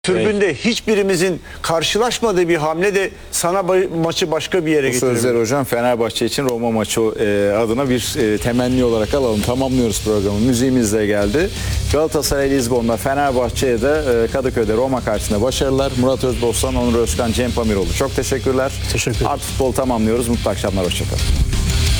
Tribünde hiçbirimizin karşılaşmadığı bir hamle de sana maçı başka bir yere getirebilir. Sözler hocam Fenerbahçe için Roma maçı adına bir temenni olarak alalım. Tamamlıyoruz programı. Müziğimiz de geldi. Galatasaray Lizbon'da, Fenerbahçe'ye de Kadıköy'de Roma karşısında başarılar. Murat Özbostan, Onur Özkan, Cem Pamiroğlu. Çok teşekkürler. Teşekkür ederim. Art Futbol tamamlıyoruz. Mutlu akşamlar. Hoşçakalın.